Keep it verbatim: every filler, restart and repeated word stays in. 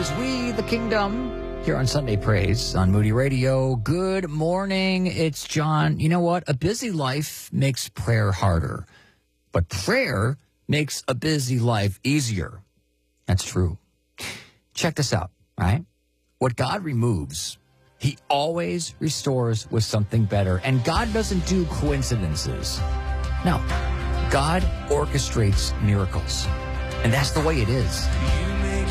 is We the Kingdom here on Sunday Praise on Moody Radio. Good morning. It's John. You know what? A busy life makes prayer harder, but prayer makes a busy life easier. That's true. Check this out, right? What God removes, he always restores with something better. And God doesn't do coincidences. No, God orchestrates miracles. And that's the way it is.